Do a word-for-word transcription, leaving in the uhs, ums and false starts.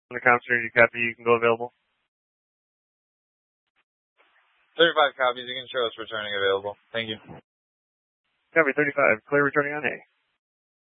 On the concentrated copy, you can go available. thirty-five copies, you can show us returning available. Thank you. Copy thirty-five, clear returning on A.